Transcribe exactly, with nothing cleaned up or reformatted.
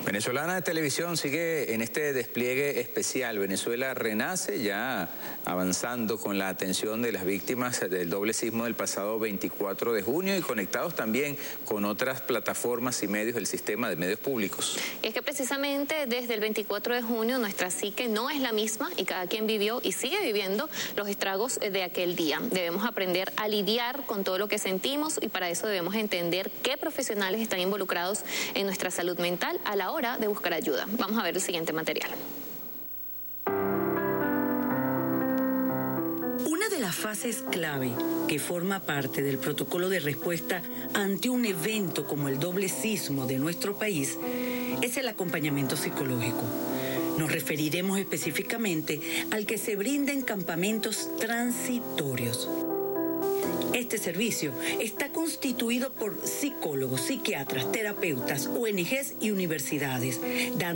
Venezolana de Televisión sigue en este despliegue especial. Venezuela renace, ya avanzando con la atención de las víctimas del doble sismo del pasado veinticuatro de junio y conectados también con otras plataformas y medios del sistema de medios públicos. Y es que precisamente desde el veinticuatro de junio nuestra psique no es la misma y cada quien vivió y sigue viviendo los estragos de aquel día. Debemos aprender a lidiar con todo lo que sentimos y para eso debemos entender qué profesionales están involucrados en nuestra salud mental a la hora de buscar ayuda. Vamos a ver el siguiente material. Una de las fases clave que forma parte del protocolo de respuesta ante un evento como el doble sismo de nuestro país es el acompañamiento psicológico. Nos referiremos específicamente al que se brinda en campamentos transitorios. Este servicio está constituido por psicólogos, psiquiatras, terapeutas, O N Ges y universidades, dando